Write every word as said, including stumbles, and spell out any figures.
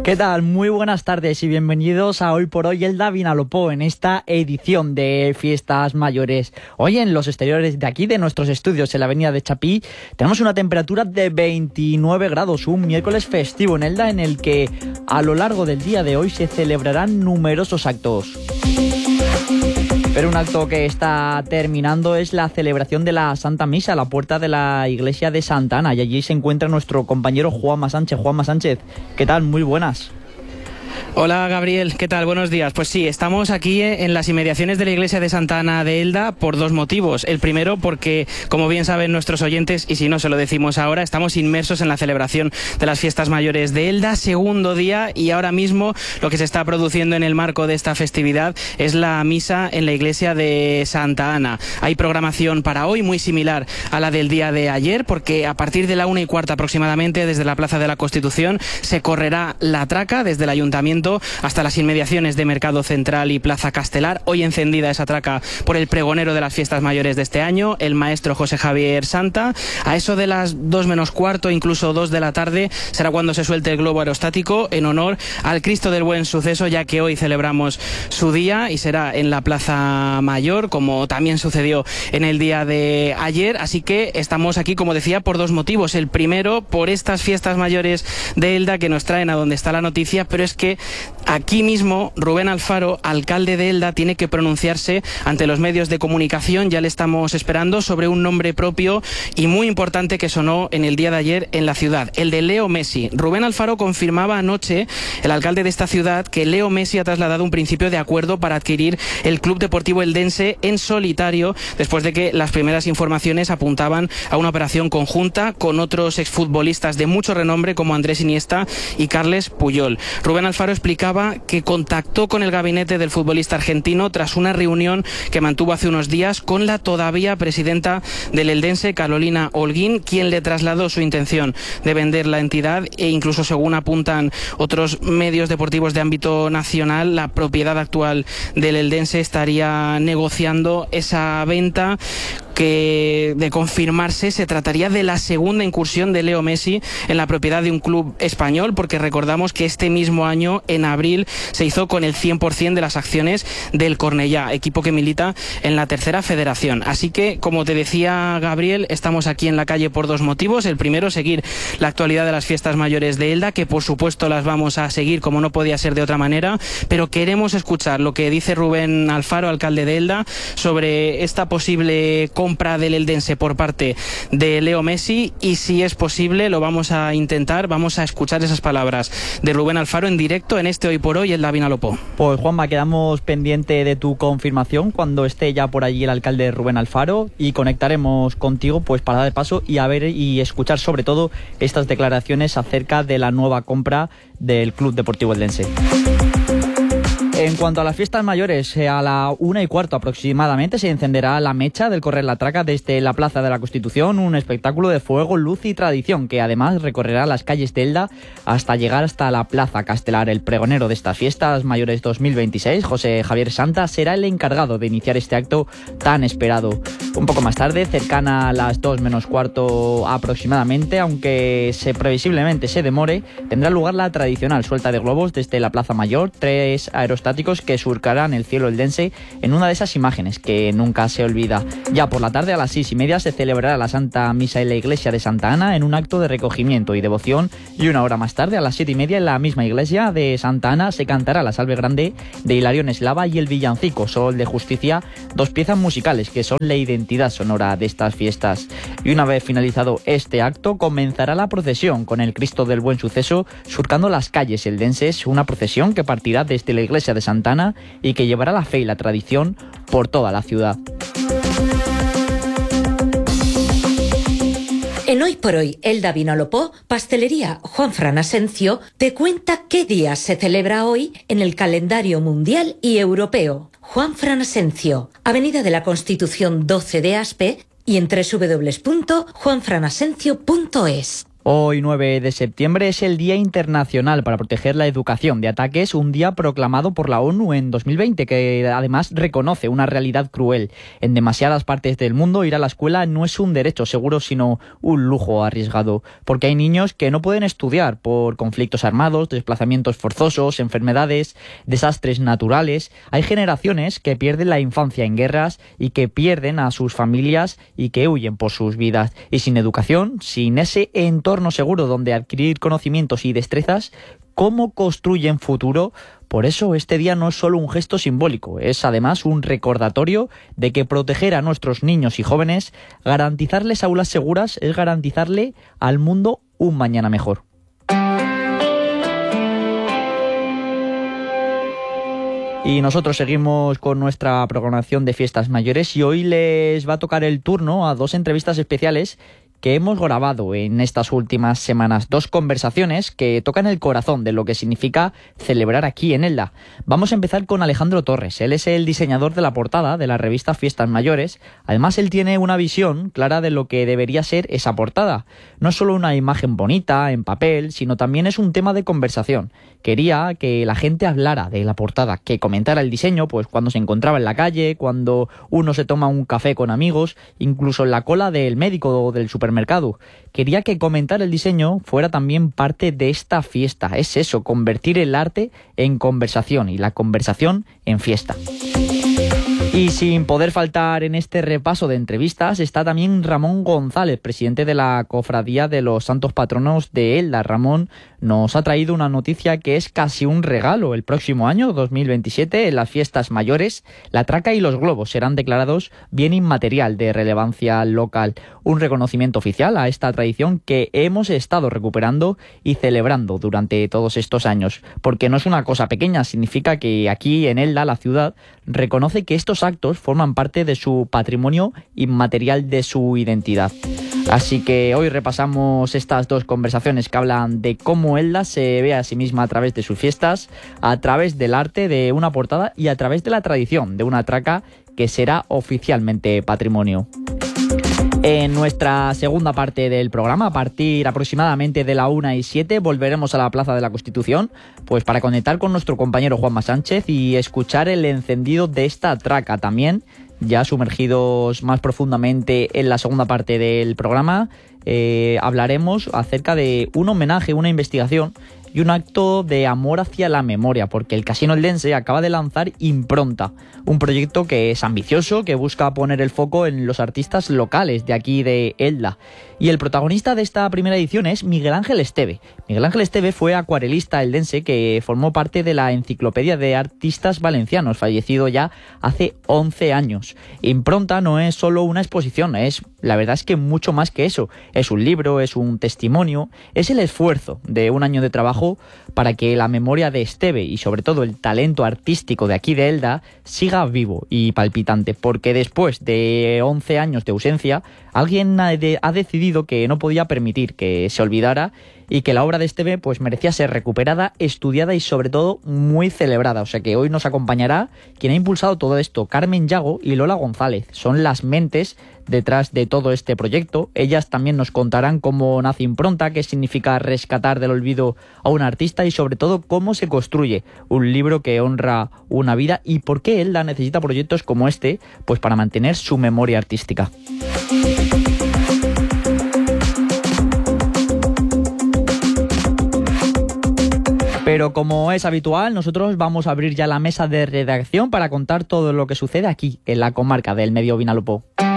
¿Qué tal? Muy buenas tardes y bienvenidos a Hoy por Hoy Elda Vinalopó en esta edición de Fiestas Mayores. Hoy en los exteriores de aquí, de nuestros estudios en la avenida de Chapí, tenemos una temperatura de veintinueve grados, un miércoles festivo en Elda en el que a lo largo del día de hoy se celebrarán numerosos actos. Pero un acto que está terminando es la celebración de la Santa Misa a la puerta de la iglesia de Santa Ana, y allí se encuentra nuestro compañero Juanma Sánchez. Juanma Sánchez, ¿qué tal? Muy buenas. Hola Gabriel, ¿qué tal? Buenos días. Pues sí, estamos aquí en las inmediaciones de la iglesia de Santa Ana de Elda por dos motivos. El primero porque, como bien saben nuestros oyentes, y si no se lo decimos ahora, estamos inmersos en la celebración de las fiestas mayores de Elda, segundo día, y ahora mismo lo que se está produciendo en el marco de esta festividad es la misa en la iglesia de Santa Ana. Hay programación para hoy muy similar a la del día de ayer, porque a partir de la una y cuarta aproximadamente, desde la Plaza de la Constitución, se correrá la traca desde el Ayuntamiento hasta las inmediaciones de Mercado Central y Plaza Castelar. Hoy encendida esa traca por el pregonero de las fiestas mayores de este año, el maestro José Javier Santa. A eso de las dos menos cuarto, incluso dos de la tarde, será cuando se suelte el globo aerostático en honor al Cristo del Buen Suceso, ya que hoy celebramos su día, y será en la Plaza Mayor, como también sucedió en el día de ayer. Así que estamos aquí, como decía, por dos motivos. El primero, por estas fiestas mayores de Elda que nos traen a donde está la noticia, pero es que aquí mismo Rubén Alfaro, alcalde de Elda, tiene que pronunciarse ante los medios de comunicación, ya le estamos esperando, sobre un nombre propio y muy importante que sonó en el día de ayer en la ciudad, el de Leo Messi. Rubén Alfaro confirmaba anoche, el alcalde de esta ciudad, que Leo Messi ha trasladado un principio de acuerdo para adquirir el Club Deportivo Eldense en solitario, después de que las primeras informaciones apuntaban a una operación conjunta con otros exfutbolistas de mucho renombre como Andrés Iniesta y Carles Puyol. Rubén Alfaro explicaba que contactó con el gabinete del futbolista argentino tras una reunión que mantuvo hace unos días con la todavía presidenta del Eldense, Carolina Holguín, quien le trasladó su intención de vender la entidad, e incluso, según apuntan otros medios deportivos de ámbito nacional, la propiedad actual del Eldense estaría negociando esa venta, que de confirmarse se trataría de la segunda incursión de Leo Messi en la propiedad de un club español, porque recordamos que este mismo año, en abril, se hizo con el cien por ciento de las acciones del Cornellá, equipo que milita en la tercera federación. Así que, como te decía Gabriel, estamos aquí en la calle por dos motivos. El primero, seguir la actualidad de las fiestas mayores de Elda, que por supuesto las vamos a seguir como no podía ser de otra manera, pero queremos escuchar lo que dice Rubén Alfaro, alcalde de Elda, sobre esta posible compra compra del Eldense por parte de Leo Messi, y si es posible lo vamos a intentar, vamos a escuchar esas palabras de Rubén Alfaro en directo en este Hoy por Hoy Elda Vinalopó. Pues Juanma, quedamos pendiente de tu confirmación cuando esté ya por allí el alcalde Rubén Alfaro, y conectaremos contigo pues para dar paso y a ver y escuchar sobre todo estas declaraciones acerca de la nueva compra del Club Deportivo Eldense. En cuanto a las fiestas mayores, a la una y cuarto aproximadamente se encenderá la mecha del Correr la Traca desde la Plaza de la Constitución, un espectáculo de fuego, luz y tradición que además recorrerá las calles de Elda hasta llegar hasta la Plaza Castelar. El pregonero de estas fiestas mayores dos mil veintiséis, José Javier Santa, será el encargado de iniciar este acto tan esperado. Un poco más tarde, cercana a las dos menos cuarto aproximadamente, aunque se previsiblemente se demore, tendrá lugar la tradicional suelta de globos desde la Plaza Mayor, tres aerostáticos que surcarán el cielo eldense en una de esas imágenes que nunca se olvida. Ya por la tarde, a las seis y media, se celebrará la Santa Misa en la iglesia de Santa Ana en un acto de recogimiento y devoción, y una hora más tarde, a las siete y media, en la misma iglesia de Santa Ana se cantará la Salve Grande de Hilarión Eslava y el villancico Sol de Justicia, dos piezas musicales que son la identidad sonora de estas fiestas. Y una vez finalizado este acto, comenzará la procesión con el Cristo del Buen Suceso surcando las calles eldenses, una procesión que partirá desde la iglesia de Santa Ana y que llevará la fe y la tradición por toda la ciudad. En Hoy por Hoy Elda Vinalopó, Pastelería Juanfran Asencio te cuenta qué día se celebra hoy en el calendario mundial y europeo. Juanfran Asencio, Avenida de la Constitución doce de Aspe, y en doble u doble u doble u punto juan fran asencio punto es. Hoy, nueve de septiembre, es el Día Internacional para proteger la educación de ataques, un día proclamado por la ONU en dos mil veinte, que además reconoce una realidad cruel. En demasiadas partes del mundo, ir a la escuela no es un derecho seguro, sino un lujo arriesgado, porque hay niños que no pueden estudiar por conflictos armados, desplazamientos forzosos, enfermedades, desastres naturales. Hay generaciones que pierden la infancia en guerras y que pierden a sus familias y que huyen por sus vidas. Y sin educación, sin ese entorno seguro donde adquirir conocimientos y destrezas, ¿cómo construyen futuro? Por eso este día no es solo un gesto simbólico, es además un recordatorio de que proteger a nuestros niños y jóvenes, garantizarles aulas seguras, es garantizarle al mundo un mañana mejor. Y nosotros seguimos con nuestra programación de fiestas mayores y hoy les va a tocar el turno a dos entrevistas especiales que hemos grabado en estas últimas semanas, dos conversaciones que tocan el corazón de lo que significa celebrar aquí en Elda. Vamos a empezar con Alejandro Torres. Él es el diseñador de la portada de la revista Fiestas Mayores. Además, él tiene una visión clara de lo que debería ser esa portada. No es solo una imagen bonita en papel, sino también es un tema de conversación. Quería que la gente hablara de la portada, que comentara el diseño, pues cuando se encontraba en la calle, cuando uno se toma un café con amigos, incluso en la cola del médico o del supermercado. Mercado. Quería que comentar el diseño fuera también parte de esta fiesta. Es eso, convertir el arte en conversación y la conversación en fiesta. Y sin poder faltar en este repaso de entrevistas está también Ramón González, presidente de la Cofradía de los Santos Patronos de Elda. Ramón nos ha traído una noticia que es casi un regalo. El próximo año, dos mil veintisiete, en las fiestas mayores, la traca y los globos serán declarados bien inmaterial de relevancia local. Un reconocimiento oficial a esta tradición que hemos estado recuperando y celebrando durante todos estos años. Porque no es una cosa pequeña, significa que aquí en Elda, la ciudad, reconoce que estos actos forman parte de su patrimonio inmaterial, de su identidad. Así que hoy repasamos estas dos conversaciones que hablan de cómo Elda se ve a sí misma a través de sus fiestas, a través del arte de una portada y a través de la tradición de una traca que será oficialmente patrimonio. En nuestra segunda parte del programa, a partir aproximadamente de la una y siete, volveremos a la Plaza de la Constitución, pues para conectar con nuestro compañero Juanma Sánchez y escuchar el encendido de esta traca. También, ya sumergidos más profundamente en la segunda parte del programa, eh, hablaremos acerca de un homenaje, una investigación y un acto de amor hacia la memoria, porque el Casino Eldense acaba de lanzar Impronta, un proyecto que es ambicioso, que busca poner el foco en los artistas locales de aquí de Elda. Y el protagonista de esta primera edición es Miguel Ángel Esteve. Miguel Ángel Esteve fue acuarelista eldense que formó parte de la Enciclopedia de Artistas Valencianos, fallecido ya hace once años. Impronta no es solo una exposición, es, la verdad es que mucho más que eso. Es un libro, es un testimonio, es el esfuerzo de un año de trabajo para que la memoria de Esteve y sobre todo el talento artístico de aquí de Elda siga vivo y palpitante, porque después de once años de ausencia, alguien ha, de, ha decidido que no podía permitir que se olvidara y que la obra de Esteve pues merecía ser recuperada, estudiada y sobre todo muy celebrada. O sea que hoy nos acompañará quien ha impulsado todo esto, Carmen Yago y Lola González. Son las mentes detrás de todo este proyecto. Ellas también nos contarán cómo nace Impronta, qué significa rescatar del olvido a un artista y sobre todo cómo se construye un libro que honra una vida y por qué Elda necesita proyectos como este pues para mantener su memoria artística. Pero como es habitual, nosotros vamos a abrir ya la mesa de redacción para contar todo lo que sucede aquí, en la comarca del Medio Vinalopó.